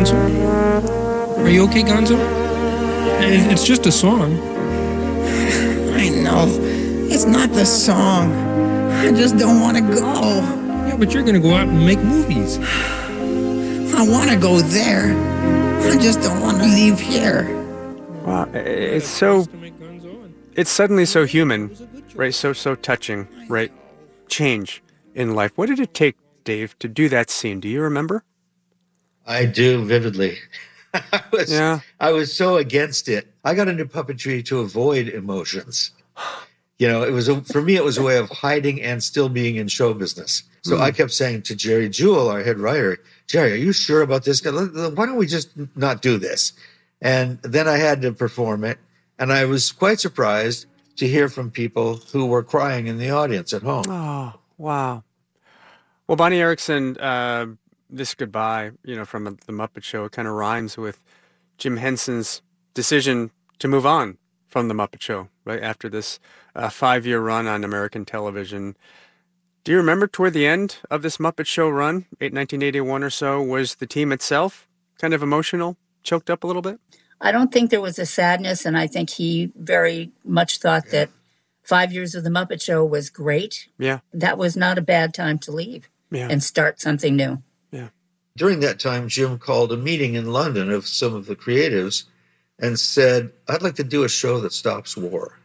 Gonzo? Are you okay, Gonzo? It's just a song. I know. It's not the song. I just don't want to go. Yeah, but you're going to go out and make movies. I want to go there. I just don't want to leave here. Wow, it's suddenly so human, right? So touching, right? Change in life. What did it take, Dave, to do that scene? Do you remember? I do vividly. I was so against it. I got into puppetry to avoid emotions. You know, for me, it was a way of hiding and still being in show business. So I kept saying to Jerry Jewell, our head writer, Jerry, are you sure about this? Why don't we just not do this? And then I had to perform it. And I was quite surprised to hear from people who were crying in the audience at home. Oh, wow. Well, Bonnie Erickson, this goodbye, from The Muppet Show, it kind of rhymes with Jim Henson's decision to move on from The Muppet Show, right after this 5-year run on American television. Do you remember toward the end of this Muppet Show run, 1981 or so, was the team itself kind of emotional, choked up a little bit? I don't think there was a sadness, and I think he very much thought that 5 years of The Muppet Show was great. Yeah. That was not a bad time to leave and start something new. Yeah. During that time, Jim called a meeting in London of some of the creatives and said, I'd like to do a show that stops war.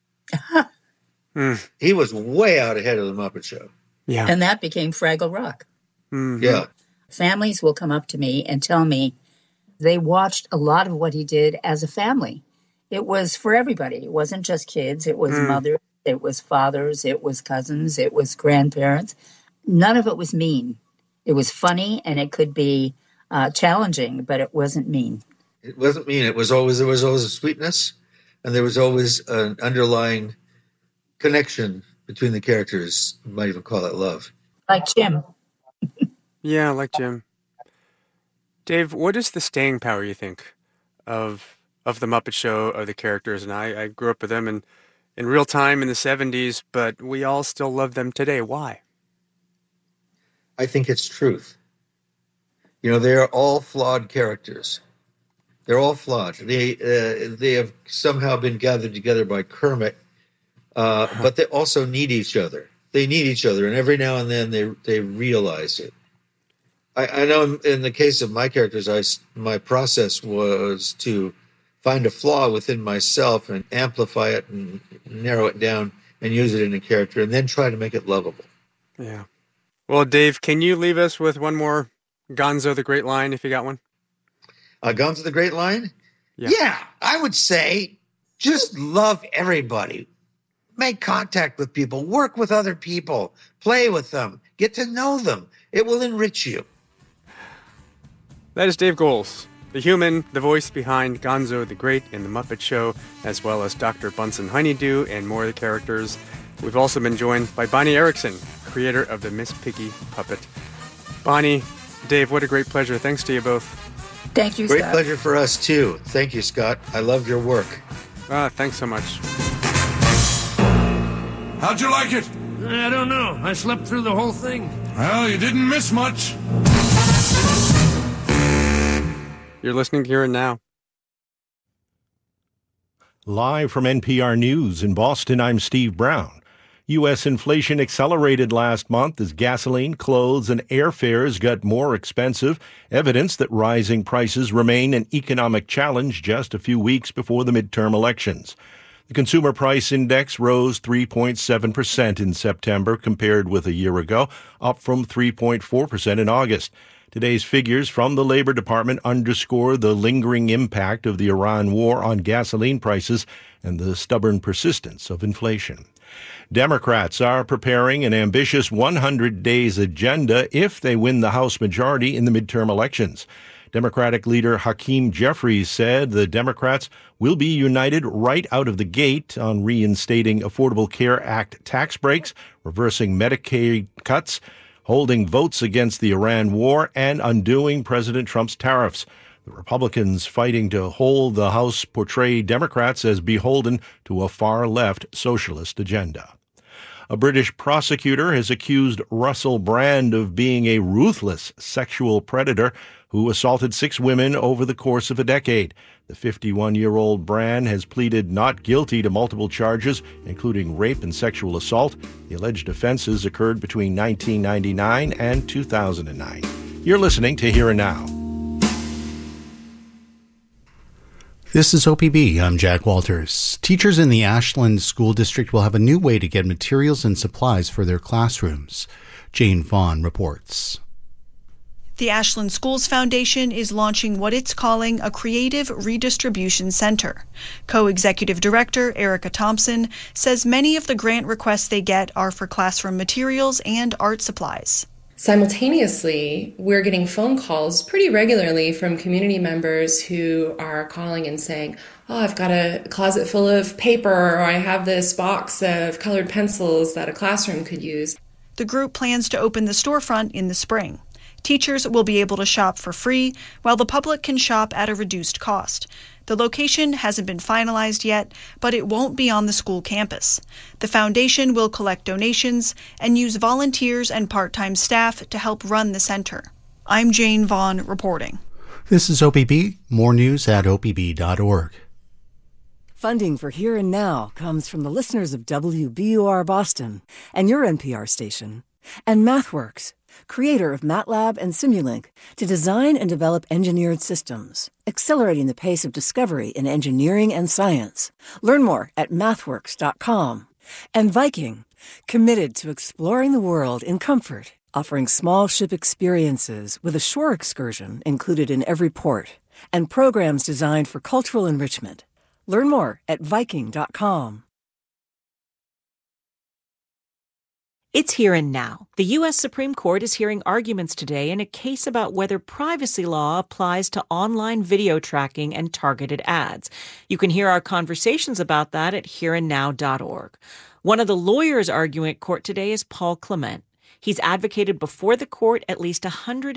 He was way out ahead of The Muppet Show. Yeah. And that became Fraggle Rock. Mm-hmm. Yeah. Families will come up to me and tell me they watched a lot of what he did as a family. It was for everybody. It wasn't just kids. It was mothers. It was fathers. It was cousins. It was grandparents. None of it was mean. It was funny, and it could be challenging, but it wasn't mean. It wasn't mean. There was always a sweetness, and there was always an underlying connection between the characters. You might even call it love. Like Jim. Yeah, like Jim. Dave, what is the staying power, you think, of The Muppet Show, of the characters? And I grew up with them in real time in the 70s, but we all still love them today. Why? I think it's truth. They are all flawed characters. They're all flawed. They have somehow been gathered together by Kermit, but they also need each other. They need each other, and every now and then they realize it. I know in the case of my characters, my process was to find a flaw within myself and amplify it and narrow it down and use it in a character, and then try to make it lovable. Yeah. Well, Dave, can you leave us with one more Gonzo the Great line, if you got one? Gonzo the Great line? Yeah, I would say just love everybody. Make contact with people. Work with other people. Play with them. Get to know them. It will enrich you. That is Dave Goelz, the human, the voice behind Gonzo the Great in The Muppet Show, as well as Dr. Bunsen Honeydew and more of the characters. We've also been joined by Bonnie Erickson, creator of the Miss Piggy puppet. Bonnie, Dave, what a great pleasure. Thanks to you both. Thank you, Scott. Great pleasure for us, too. Thank you, Scott. I loved your work. Thanks so much. How'd you like it? I don't know. I slept through the whole thing. Well, you didn't miss much. You're listening to Here and Now. Live from NPR News in Boston, I'm Steve Brown. U.S. inflation accelerated last month as gasoline, clothes, and airfares got more expensive, evidence that rising prices remain an economic challenge just a few weeks before the midterm elections. The Consumer Price Index rose 3.7% in September compared with a year ago, up from 3.4% in August. Today's figures from the Labor Department underscore the lingering impact of the Iran war on gasoline prices and the stubborn persistence of inflation. Democrats are preparing an ambitious 100 days agenda if they win the House majority in the midterm elections. Democratic leader Hakeem Jeffries said the Democrats will be united right out of the gate on reinstating Affordable Care Act tax breaks, reversing Medicaid cuts, holding votes against the Iran war, and undoing President Trump's tariffs. The Republicans fighting to hold the House portray Democrats as beholden to a far-left socialist agenda. A British prosecutor has accused Russell Brand of being a ruthless sexual predator who assaulted 6 women over the course of a decade. The 51-year-old Brand has pleaded not guilty to multiple charges, including rape and sexual assault. The alleged offenses occurred between 1999 and 2009. You're listening to Here and Now. This is OPB. I'm Jack Walters. Teachers in the Ashland School District will have a new way to get materials and supplies for their classrooms. Jane Vaughn reports. The Ashland Schools Foundation is launching what it's calling a Creative Redistribution Center. Co-executive director Erica Thompson says many of the grant requests they get are for classroom materials and art supplies. Simultaneously, we're getting phone calls pretty regularly from community members who are calling and saying, oh, I've got a closet full of paper, or I have this box of colored pencils that a classroom could use. The group plans to open the storefront in the spring. Teachers will be able to shop for free, while the public can shop at a reduced cost. The location hasn't been finalized yet, but it won't be on the school campus. The foundation will collect donations and use volunteers and part-time staff to help run the center. I'm Jane Vaughn reporting. This is OPB. More news at opb.org. Funding for Here and Now comes from the listeners of WBUR Boston and your NPR station, and MathWorks, creator of MATLAB and Simulink, to design and develop engineered systems, accelerating the pace of discovery in engineering and science. Learn more at mathworks.com. And Viking, committed to exploring the world in comfort, offering small ship experiences with a shore excursion included in every port, and programs designed for cultural enrichment. Learn more at Viking.com. It's Here and Now. The U.S. Supreme Court is hearing arguments today in a case about whether privacy law applies to online video tracking and targeted ads. You can hear our conversations about that at hereandnow.org. One of the lawyers arguing at court today is Paul Clement. He's advocated before the court at least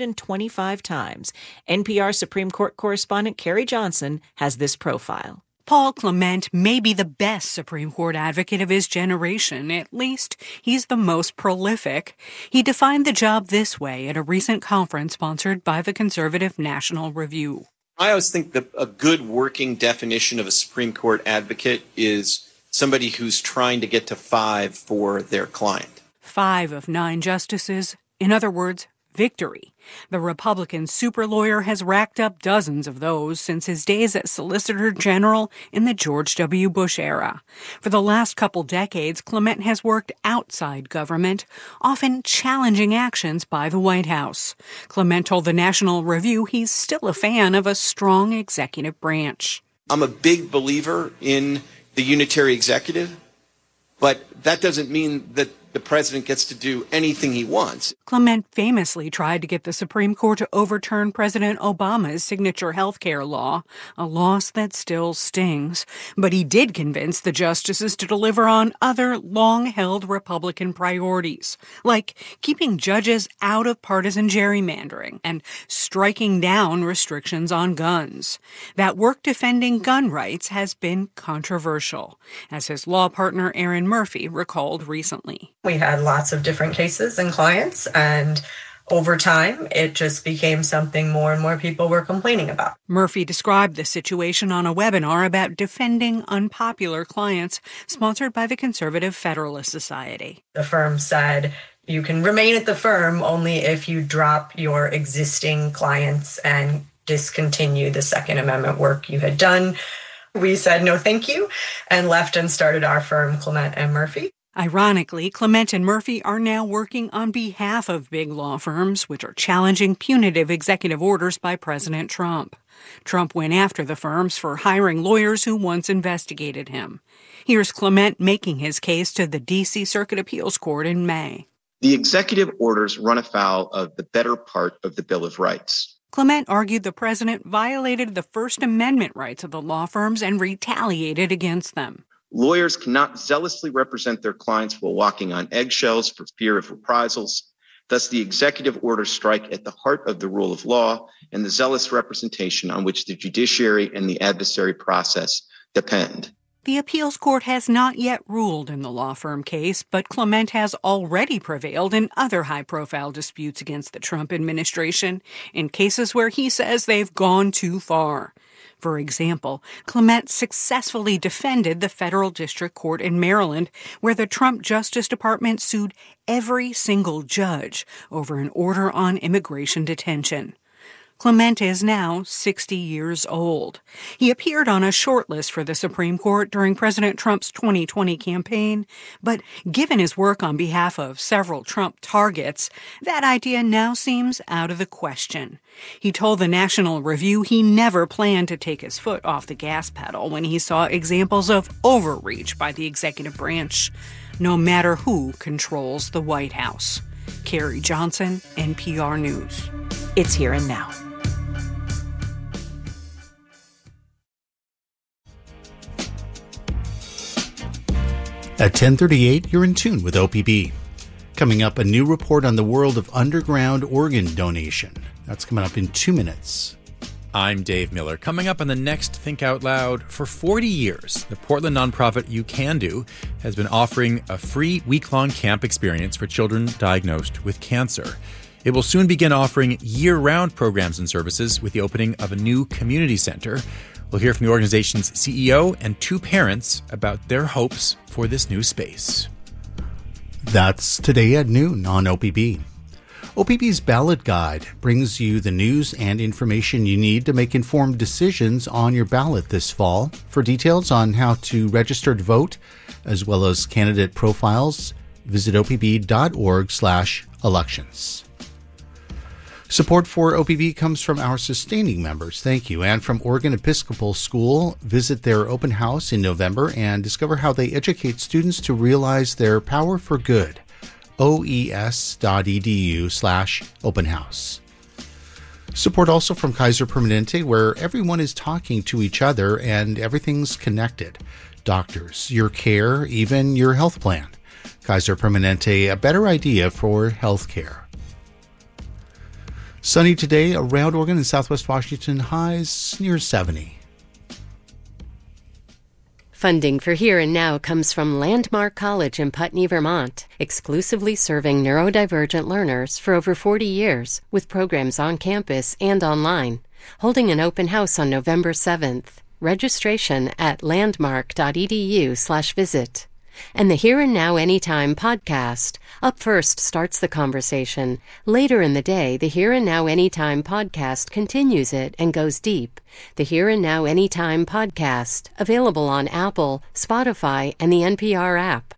125 times. NPR Supreme Court correspondent Carrie Johnson has this profile. Paul Clement may be the best Supreme Court advocate of his generation. At least, he's the most prolific. He defined the job this way at a recent conference sponsored by the conservative National Review. I always think that a good working definition of a Supreme Court advocate is somebody who's trying to get to 5 for their client. 5 of 9 justices. In other words, victory. The Republican super lawyer has racked up dozens of those since his days as Solicitor General in the George W. Bush era. For the last couple decades, Clement has worked outside government, often challenging actions by the White House. Clement told the National Review he's still a fan of a strong executive branch. I'm a big believer in the unitary executive, but that doesn't mean that the president gets to do anything he wants. Clement famously tried to get the Supreme Court to overturn President Obama's signature health care law, a loss that still stings. But he did convince the justices to deliver on other long-held Republican priorities, like keeping judges out of partisan gerrymandering and striking down restrictions on guns. That work defending gun rights has been controversial, as his law partner Erin Murphy recalled recently. We had lots of different cases and clients, and over time, it just became something more and more people were complaining about. Murphy described the situation on a webinar about defending unpopular clients sponsored by the Conservative Federalist Society. The firm said, you can remain at the firm only if you drop your existing clients and discontinue the Second Amendment work you had done. We said no thank you and left and started our firm, Clement and Murphy. Ironically, Clement and Murphy are now working on behalf of big law firms, which are challenging punitive executive orders by President Trump. Trump went after the firms for hiring lawyers who once investigated him. Here's Clement making his case to the D.C. Circuit Appeals Court in May. The executive orders run afoul of the better part of the Bill of Rights. Clement argued the president violated the First Amendment rights of the law firms and retaliated against them. Lawyers cannot zealously represent their clients while walking on eggshells for fear of reprisals. Thus, the executive orders strike at the heart of the rule of law and the zealous representation on which the judiciary and the adversary process depend. The appeals court has not yet ruled in the law firm case, but Clement has already prevailed in other high-profile disputes against the Trump administration in cases where he says they've gone too far. For example, Clement successfully defended the federal district court in Maryland, where the Trump Justice Department sued every single judge over an order on immigration detention. Clement is now 60 years old. He appeared on a short list for the Supreme Court during President Trump's 2020 campaign, but given his work on behalf of several Trump targets, that idea now seems out of the question. He told the National Review he never planned to take his foot off the gas pedal when he saw examples of overreach by the executive branch, no matter who controls the White House. Carrie Johnson, NPR News. It's Here and Now. At 10:38, you're in tune with OPB. Coming up, a new report on the world of underground organ donation. That's coming up in 2 minutes. I'm Dave Miller. Coming up on the next Think Out Loud, for 40 years, the Portland nonprofit You Can Do has been offering a free week-long camp experience for children diagnosed with cancer. It will soon begin offering year-round programs and services with the opening of a new community center. We'll hear from the organization's CEO and 2 parents about their hopes for this new space. That's today at noon on OPB. OPB's Ballot Guide brings you the news and information you need to make informed decisions on your ballot this fall. For details on how to register to vote, as well as candidate profiles, visit opb.org/elections. Support for OPB comes from our sustaining members. Thank you. And from Oregon Episcopal School, visit their open house in November and discover how they educate students to realize their power for good. oes.edu/open house. Support also from Kaiser Permanente, where everyone is talking to each other and everything's connected. Doctors, your care, even your health plan. Kaiser Permanente, a better idea for health care. Sunny today around Oregon and Southwest Washington, highs near 70. Funding for Here and Now comes from Landmark College in Putney, Vermont, exclusively serving neurodivergent learners for over 40 years, with programs on campus and online. Holding an open house on November 7th. Registration at landmark.edu/visit. And the Here and Now Anytime podcast. Up first starts the conversation. Later in the day, the Here and Now Anytime podcast continues it and goes deep. The Here and Now Anytime podcast, available on Apple, Spotify, and the NPR app.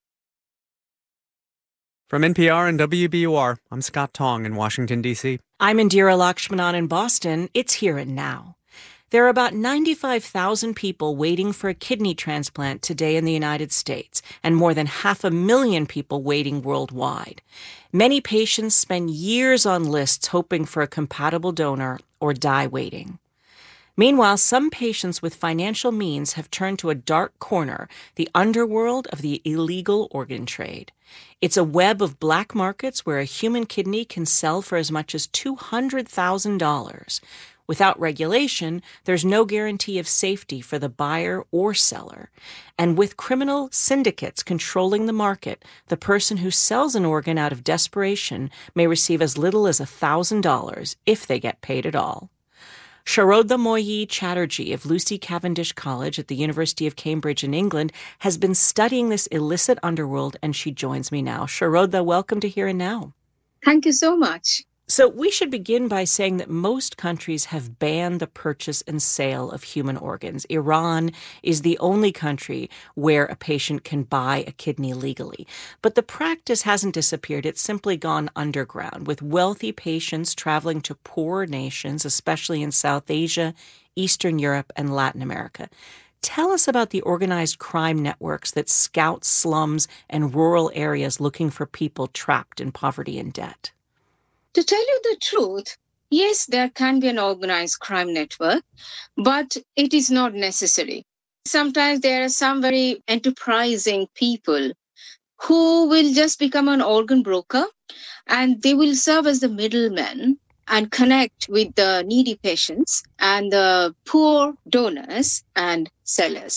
From NPR and WBUR, I'm Scott Tong in Washington, D.C. I'm Indira Lakshmanan in Boston. It's Here and Now. There are about 95,000 people waiting for a kidney transplant today in the United States, and more than 500,000 people waiting worldwide. Many patients spend years on lists hoping for a compatible donor or die waiting. Meanwhile, some patients with financial means have turned to a dark corner, the underworld of the illegal organ trade. It's a web of black markets where a human kidney can sell for as much as $200,000. Without regulation, there's no guarantee of safety for the buyer or seller. And with criminal syndicates controlling the market, the person who sells an organ out of desperation may receive as little as $1,000 if they get paid at all. Sharodha Moyi Chatterjee of Lucy Cavendish College at the University of Cambridge in England has been studying this illicit underworld, and she joins me now. Sharodha, welcome to Here and Now. Thank you so much. So we should begin by saying that most countries have banned the purchase and sale of human organs. Iran is the only country where a patient can buy a kidney legally. But the practice hasn't disappeared. It's simply gone underground, with wealthy patients traveling to poorer nations, especially in South Asia, Eastern Europe, and Latin America. Tell us about the organized crime networks that scout slums and rural areas looking for people trapped in poverty and debt. To tell you the truth, yes, there can be an organized crime network, but it is not necessary. Sometimes there are some very enterprising people who will just become an organ broker, and they will serve as the middlemen and connect with the needy patients and the poor donors and sellers.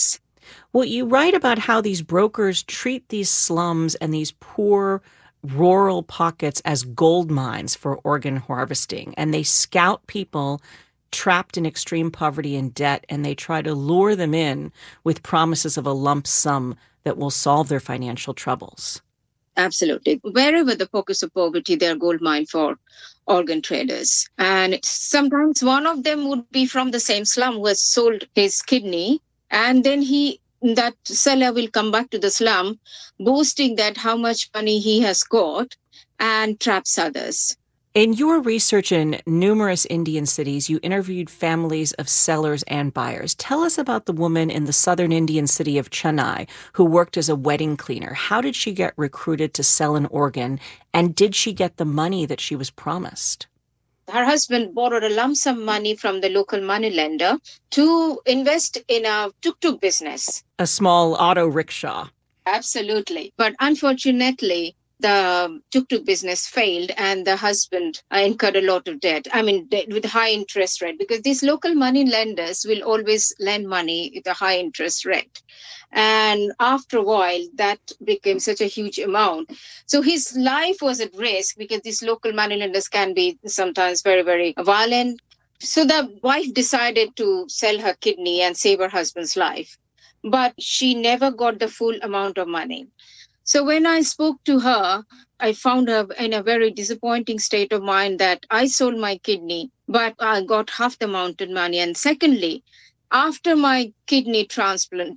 Well, you write about how these brokers treat these slums and these poor rural pockets as gold mines for organ harvesting, and they scout people trapped in extreme poverty and debt, and they try to lure them in with promises of a lump sum that will solve their financial troubles. Absolutely. Wherever the pockets of poverty, they're gold mine for organ traders. And sometimes one of them would be from the same slum who has sold his kidney, and then that seller will come back to the slum boasting that how much money he has got and traps others. In your research in numerous Indian cities, you interviewed families of sellers and buyers. Tell us about the woman in the southern Indian city of Chennai who worked as a wedding cleaner. How did she get recruited to sell an organ, and did she get the money that she was promised? Her husband borrowed a lump sum money from the local moneylender to invest in a tuk-tuk business. A small auto rickshaw. Absolutely. But unfortunately, the tuk-tuk business failed and the husband incurred a lot of debt. With high interest rate, because these local money lenders will always lend money with a high interest rate. And after a while, that became such a huge amount. So his life was at risk because these local money lenders can be sometimes very, very violent. So the wife decided to sell her kidney and save her husband's life. But she never got the full amount of money. So when I spoke to her, I found her in a very disappointing state of mind that I sold my kidney, but I got half the amount of money. And secondly, after my kidney transplant,